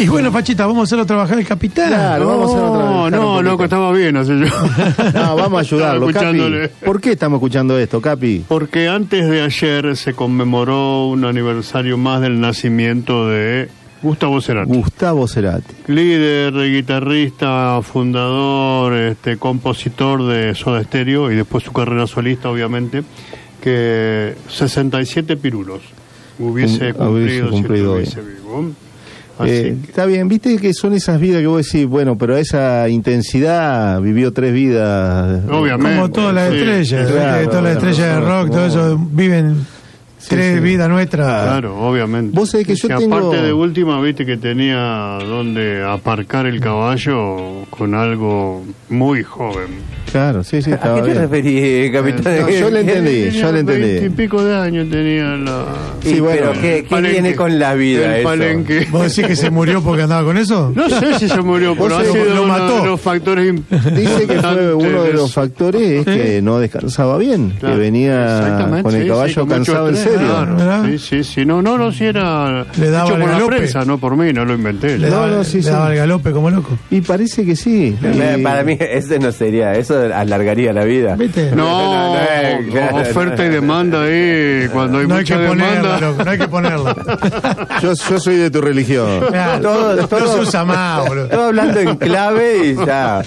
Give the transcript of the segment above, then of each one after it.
Y bueno, Pachita, vamos a hacerlo trabajar el capitán. Claro, vamos a hacerlo trabajar. No, loco, estaba bien, así yo. No, vamos a ayudarlo, Capi. ¿Por qué estamos escuchando esto, Capi? Porque antes de ayer se conmemoró un aniversario más del nacimiento de Gustavo Cerati. Gustavo Cerati. Líder, guitarrista, fundador, compositor de Soda Stereo y después su carrera solista, obviamente, que 67 pirulos hubiese cumplido si estuviese vivo. Está bien, viste que son esas vidas que vos decís, bueno, pero a esa intensidad vivió 3 vidas. Obviamente. Como todas las estrellas, claro, todas las estrellas de rock, todo eso, viven 3 vidas nuestras. Claro, obviamente. Vos sabés que yo tengo... Aparte de última, viste que tenía donde aparcar el caballo con algo muy joven. Claro, sí, estaba ¿A qué te referís, capitán? No, yo le entendí. 20 y pico de años tenía la... Sí, bueno, pero ¿qué viene con la vida el eso? palenque. ¿Vos decís que se murió porque andaba con eso? No sé si se murió, pero ha sido lo uno mató. de los factores Dice que fue uno de los factores es que no descansaba bien, Claro. que venía con el caballo con cansado en mucho serio. estrés, claro. Sí. No, si era Le daba hecho el por la galope. prensa, no por mí, no lo inventé. Le daba el galope como loco. Y parece que sí. Para mí ese no sería, eso alargaría la vida. ¿Viste? No, oferta y demanda ahí, cuando hay No hay mucha que ponerla, demanda. loco, no hay que ponerla. Yo soy de tu religión. Claro, no se usa más, boludo. Estaba hablando en clave y ya.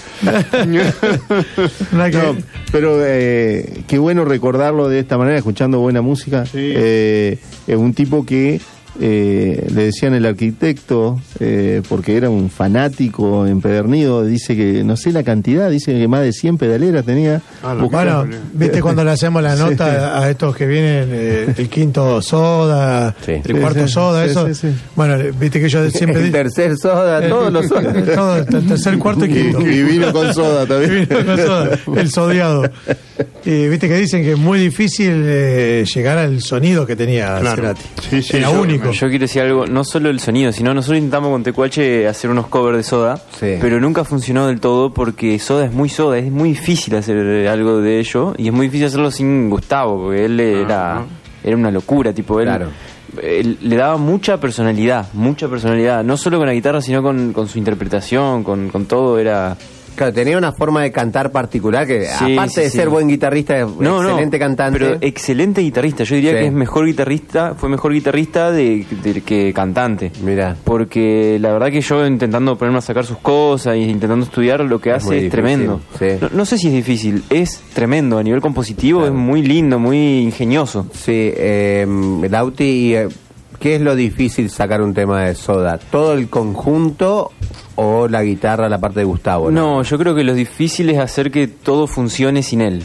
No hay que... No, pero qué bueno recordarlo de esta manera, escuchando buena música. Sí. Es un tipo que le decían el arquitecto, porque era un fanático empedernido. Dice que, no sé la cantidad, dice que más de 100 pedaleras tenía. Bueno, viste cuando le hacemos la nota a estos que vienen, el quinto soda, el cuarto soda, eso. Sí. Bueno, viste que yo siempre El tercer soda, todos los sodas. todo, el tercer, cuarto y quinto. Y vino con soda también. Vino con soda, el sodiado. Y viste que dicen que es muy difícil llegar al sonido que tenía Claro. Cerati. Sí, Era único. Yo quiero decir algo, no solo el sonido, sino nosotros intentamos con TQH hacer unos covers de Soda, pero nunca funcionó del todo porque Soda, es muy difícil hacer algo de ello y es muy difícil hacerlo sin Gustavo, porque él era una locura, tipo él. Claro. Él le daba mucha personalidad, no solo con la guitarra, sino con su interpretación, con todo, era... Claro, tenía una forma de cantar particular que, Sí, aparte de sí. ser buen guitarrista, excelente cantante. Pero excelente guitarrista. Yo diría que es mejor guitarrista, fue mejor guitarrista que cantante. Mirá. Porque la verdad que yo intentando ponerme a sacar sus cosas y intentando estudiar, lo que hace es difícil, tremendo. sí. No sé si es difícil, es tremendo. A nivel compositivo es muy lindo, muy ingenioso. Sí, Lauti, ¿qué es lo difícil sacar un tema de Soda? ¿Todo el conjunto o la guitarra, la parte de Gustavo? No, yo creo que lo difícil es hacer que todo funcione sin él.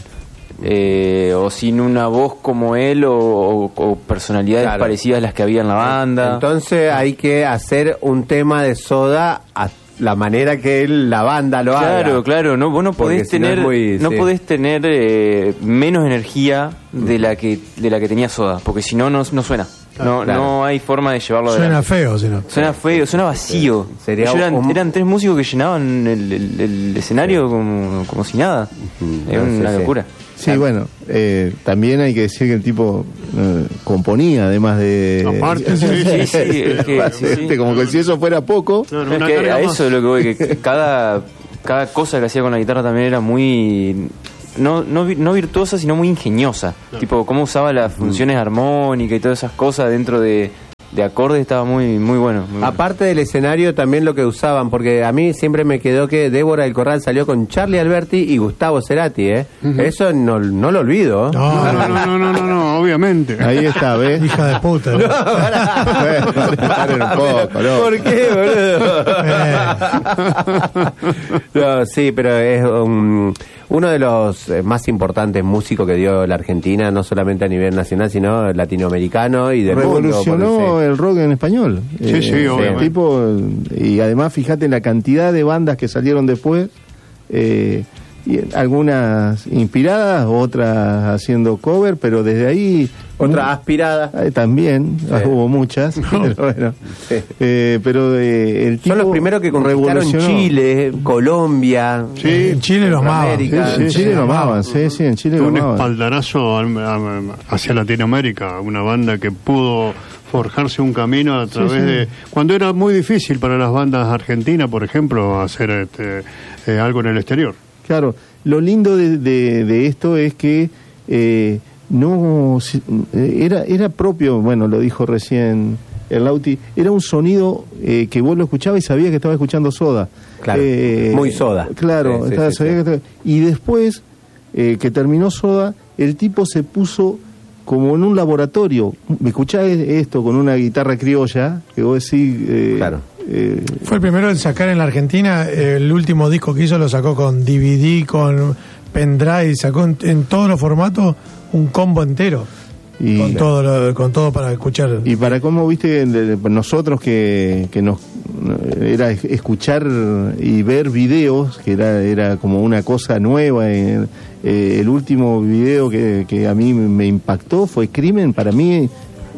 O sin una voz como él o personalidades parecidas a las que había en la banda. Entonces hay que hacer un tema de Soda a la manera que la banda lo haga. Claro, no, vos no podés tener, podés tener menos energía de la que tenía Soda, porque si no suena. No hay forma de llevarlo Suena adelante. feo, si no. Suena feo, suena vacío. Eran 3 músicos que llenaban el escenario como si nada. Era una locura. Sí, bueno, también hay que decir que el tipo componía, además de... Aparte, sí. Como que si eso fuera poco... Claro, Es que a eso es lo que voy, que cada cosa que hacía con la guitarra también era muy... No virtuosa, sino muy ingeniosa. Tipo, cómo usaba las funciones armónicas y todas esas cosas dentro de acordes, estaba muy bueno. Aparte del escenario, también lo que usaban, porque a mí siempre me quedó que Débora del Corral salió con Charly Alberti y Gustavo Cerati, Eso no lo olvido. No, obviamente. Ahí está, ¿ves? Hija de puta. Paren un poco, ¿no? ¿Por qué, boludo? No, sí, pero es uno de los más importantes músicos que dio la Argentina, no solamente a nivel nacional, sino latinoamericano y del revolucionó mundo. el rock en español. Sí, obviamente. El tipo, y además fíjate en la cantidad de bandas que salieron después, y algunas inspiradas, otras haciendo cover, pero desde ahí... Otra aspirada. También, hubo muchas, pero bueno. Pero el tipo son los primeros que conquistaron Chile, Colombia. Sí, en Chile lo amaban. En Chile lo amaban, sí, en Chile lo Un amaban. espaldarazo hacia Latinoamérica, una banda que pudo forjarse un camino a través de... Cuando era muy difícil para las bandas argentinas, por ejemplo, hacer algo en el exterior. Claro, lo lindo de esto es que no era propio, bueno, lo dijo recién el Lauti, era un sonido que vos lo escuchabas y sabías que estaba escuchando Soda. Claro, muy Soda. Claro, y después que terminó Soda, el tipo se puso como en un laboratorio. Me escuchás esto con una guitarra criolla, que vos decís... claro. Fue el primero en sacar en la Argentina. El último disco que hizo lo sacó con DVD, con pendrive, sacó en todos los formatos un combo entero. Y con todo para escuchar. Y para cómo, viste, nosotros que nos era escuchar y ver videos, que era como una cosa nueva. El último video que a mí me impactó fue Crimen. Para mí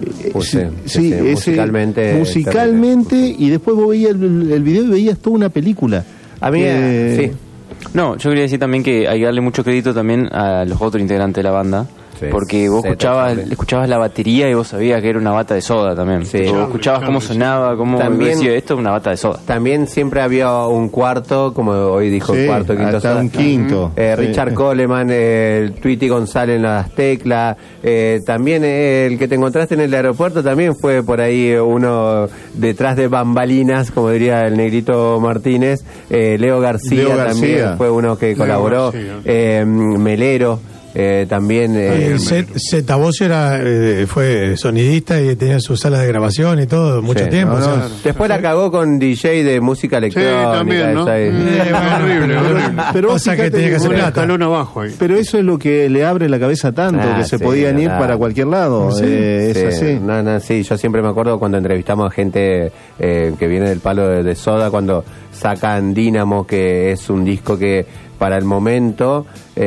musicalmente, y después vos veías el video y veías toda una película. A mí sí. No, yo quería decir también que hay que darle mucho crédito también a los otros integrantes de la banda. Porque vos escuchabas la batería y vos sabías que era una bata de Soda también. Sí. Vos escuchabas cómo sonaba, cómo decía, esto es una bata de Soda. También siempre había un cuarto, como hoy dijo, cuarto, quinto, hasta Soda. Un quinto. Richard Coleman, Tweety González en las teclas. También el que te encontraste en el aeropuerto también fue por ahí uno detrás de bambalinas, como diría el negrito Martínez. Leo García también fue uno que colaboró. Melero. También Zeta Bosio fue sonidista y tenía su sala de grabación y todo mucho tiempo. Después la cagó con DJ de música electrónica. También, ¿no? Horrible. Pero pasa que tenía que hacer plata. Abajo ahí. Pero eso es lo que le abre la cabeza tanto, que se podían ir para cualquier lado. Es así. Sí, yo siempre me acuerdo cuando entrevistamos a gente que viene del palo de Soda, cuando sacan Dínamo, que es un disco que para el momento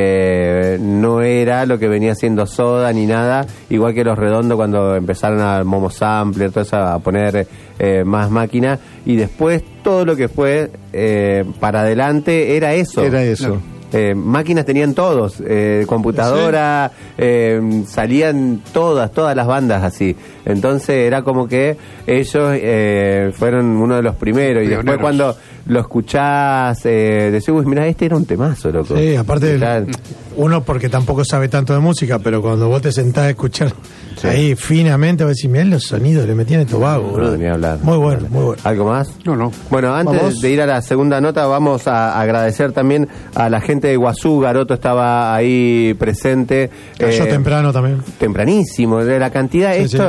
no era lo que venía haciendo Soda ni nada, igual que Los Redondos cuando empezaron a Momo Sampler, todo eso, a poner más máquina, y después todo lo que fue para adelante era eso. Máquinas tenían todos, computadora, salían todas las bandas así. Entonces era como que ellos fueron uno de los primeros. Y después cuando lo escuchás, decís, uy, mira, este era un temazo, loco. Sí, aparte uno porque tampoco sabe tanto de música, pero cuando vos te sentás a escuchar ahí finamente, vas a decir, mirá los sonidos, le metían esto vago, boludo. Muy bueno, muy bueno. ¿Algo más? No. Bueno, antes de ir a la segunda nota, vamos a agradecer también a la gente de Iguazú. Garoto estaba ahí presente. Cayó temprano también. Tempranísimo. La cantidad,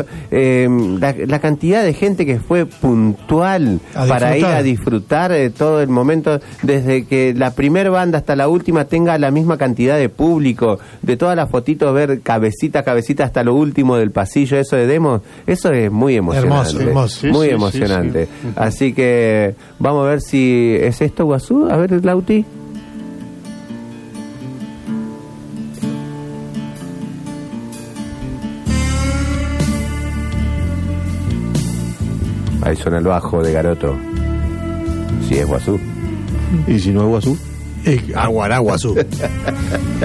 la cantidad de gente que fue puntual para ir a disfrutar todo el momento, desde que la primer banda hasta la última tenga la misma cantidad de público, de todas las fotitos, ver cabecita hasta lo último del pasillo, eso de demos, eso es muy emocionante. Hermoso. Muy emocionante. Sí. Así que vamos a ver si es esto, Guazú. A ver, Lauti. Ahí suena el bajo de Garoto. Si es Guazú. ¿Y si no es Guazú? Aguaraguazú.